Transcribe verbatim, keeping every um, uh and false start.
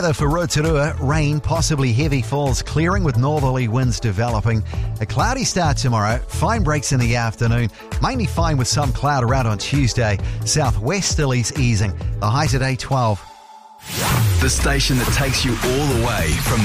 weather for Rotorua. Rain, possibly heavy falls, clearing with northerly winds developing. A cloudy start tomorrow, fine breaks in the afternoon, mainly fine with some cloud around on Tuesday. Southwesterlies easing. The high today twelve. The station that takes you all the way from